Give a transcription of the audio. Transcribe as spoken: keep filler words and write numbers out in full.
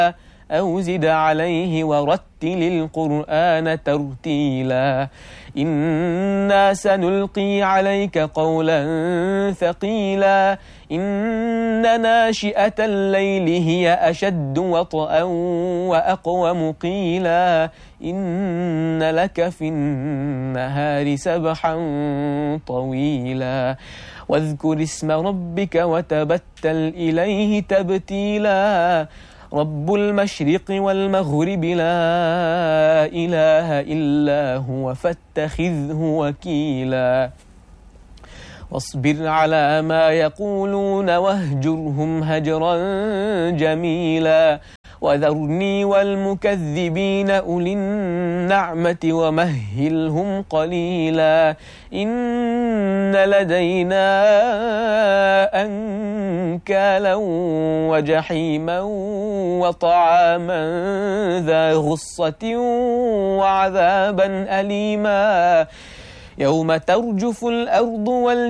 أو زد عليه ورتل القرآن ترتيلا إنا سنلقي عليك قولا ثقيلا إن ناشئة الليل هي أشد وطئا وأقوم قيلا إن لك في النهار سبحا طويلا واذكر اسم ربك وتبتل إليه تبتيلا رب المشرق والمغرب لا إله إلا هو فاتخذه وكيلا واصبر على ما يقولون واهجرهم هجرا جميلا وذرني والمكذبين أولي النعمة ومهلهم قليلا إن لدينا أنكالا وجحيما وطعاما ذا غصة وعذابا أليما يوم ترجف الأرض والجبال